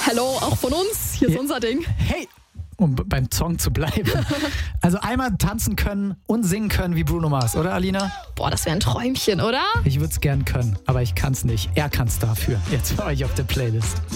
Hello, auch von uns. Hier ist unser Ding. Hey, um beim Song zu bleiben. Also einmal tanzen können und singen können wie Bruno Mars, oder Alina? Boah, das wäre ein Träumchen, oder? Ich würde es gern können, aber ich kann es nicht. Er kann es dafür. Jetzt bei euch auf der Playlist.